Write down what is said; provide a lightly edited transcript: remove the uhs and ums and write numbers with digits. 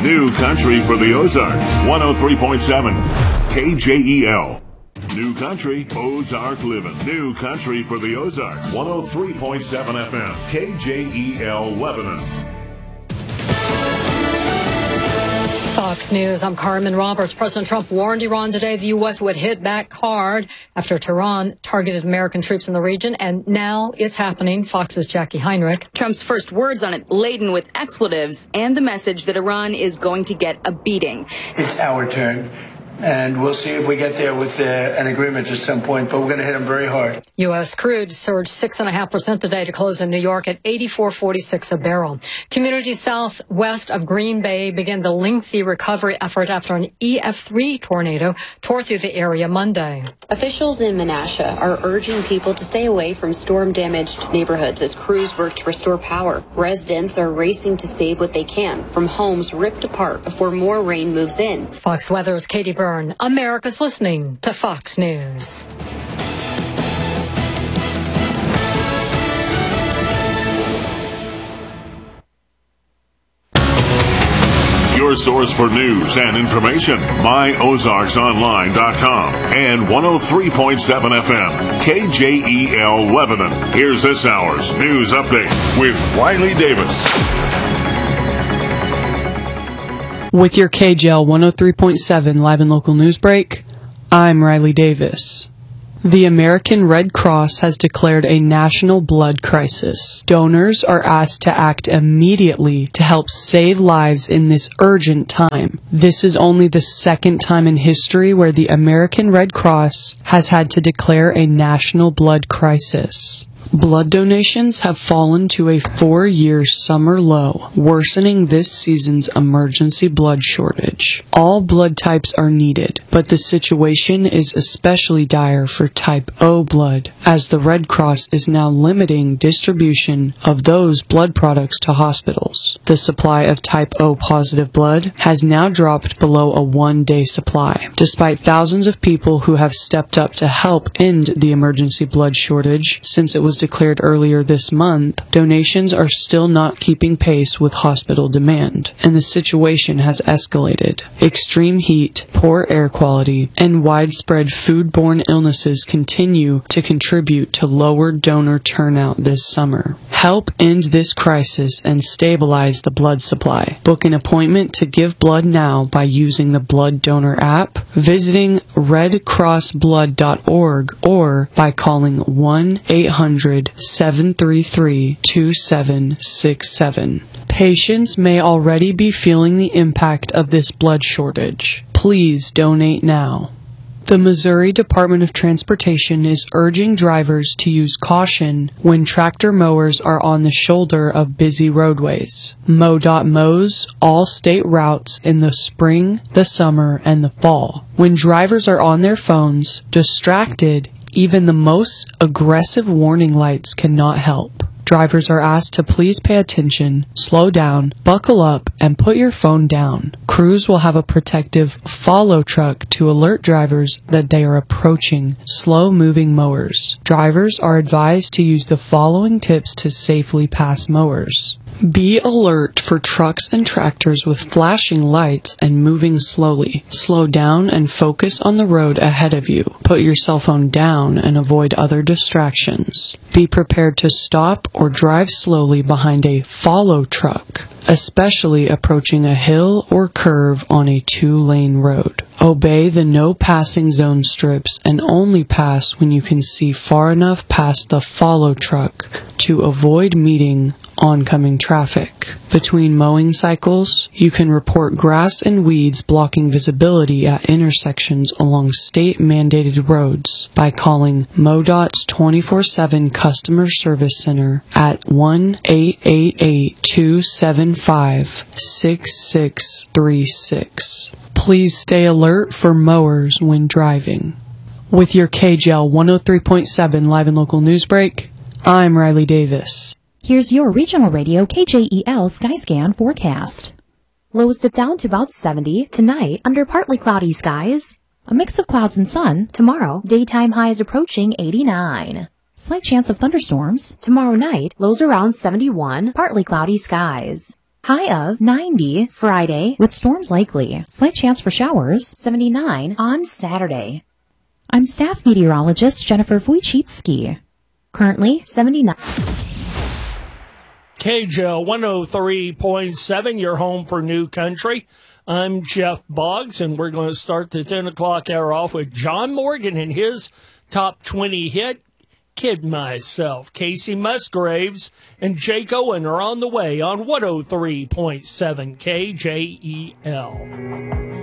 New country for the Ozarks. 103.7 KJEL. New country, Ozark living. New country for the Ozarks. 103.7 FM KJEL Lebanon. Fox News, I'm Carmen Roberts. President Trump warned Iran today the U.S. would hit back hard after Tehran targeted American troops in the region, and now it's happening. Fox's Jackie Heinrich. Trump's first words on it laden with expletives and the message that Iran is going to get a beating. It's our turn. And we'll see if we get there with an agreement at some point, but we're going to hit them very hard. U.S. crude surged 6.5% today to close in New York at $84.46 a barrel. Communities southwest of Green Bay began the lengthy recovery effort after an EF3 tornado tore through the area Monday. Officials in Menasha are urging people to stay away from storm-damaged neighborhoods as crews work to restore power. Residents are racing to save what they can from homes ripped apart before more rain moves in. Fox Weather's Katie Byrne. America's listening to Fox News. Your source for news and information. MyOzarksOnline.com and 103.7 FM KJEL Lebanon. Here's this hour's news update with Riley Davis. With your KJEL 103.7 live and local news break, I'm Riley Davis. The American Red Cross has declared a national blood crisis. Donors are asked to act immediately to help save lives in this urgent time. This is only the second time in history where the American Red Cross has had to declare a national blood crisis. Blood donations have fallen to a 4-year summer low, worsening this season's emergency blood shortage. All blood types are needed, but the situation is especially dire for type O blood, as the Red Cross is now limiting distribution of those blood products to hospitals. The supply of type O positive blood has now dropped below a 1-day supply. Despite thousands of people who have stepped up to help end the emergency blood shortage since it was declared earlier this month, donations are still not keeping pace with hospital demand, and the situation has escalated. Extreme heat, poor air quality, and widespread foodborne illnesses continue to contribute to lower donor turnout this summer. Help end this crisis and stabilize the blood supply. Book an appointment to give blood now by using the Blood Donor app, visiting redcrossblood.org, or by calling 1-800-733-2767. Patients may already be feeling the impact of this blood shortage. Please donate now. The Missouri Department of Transportation is urging drivers to use caution when tractor mowers are on the shoulder of busy roadways. MoDOT mows all state routes in the spring, the summer, and the fall. When drivers are on their phones, distracted, even the most aggressive warning lights cannot help. Drivers are asked to please pay attention, slow down, buckle up, and put your phone down. Crews will have a protective follow truck to alert drivers that they are approaching slow-moving mowers. Drivers are advised to use the following tips to safely pass mowers. Be alert for trucks and tractors with flashing lights and moving slowly. Slow down and focus on the road ahead of you. Put your cell phone down and avoid other distractions. Be prepared to stop or drive slowly behind a follow truck, especially approaching a hill or curve on a 2-lane road. Obey the no passing zone strips and only pass when you can see far enough past the follow truck to avoid meeting oncoming traffic. Between mowing cycles, you can report grass and weeds blocking visibility at intersections along state-mandated roads by calling MoDOT's 24/7 Customer Service Center at 1-888-275-6636. Please stay alert for mowers when driving. With your KJEL 103.7 live and local news break, I'm Riley Davis. Here's your regional radio KJEL Skyscan forecast. Lows dip down to about 70 tonight under partly cloudy skies. A mix of clouds and sun tomorrow. Daytime highs approaching 89. Slight chance of thunderstorms tomorrow night. Lows around 71, partly cloudy skies. High of 90 Friday with storms likely. Slight chance for showers. 79 on Saturday. I'm staff meteorologist Jennifer Wojcicki. Currently 79. KJL 103.7, your home for New Country. I'm Jeff Boggs, and we're going to start the 10 o'clock hour off with John Morgan and his top 20 hit, Kid Myself. Casey Musgraves and Jake Owen are on the way on 103.7 KJEL.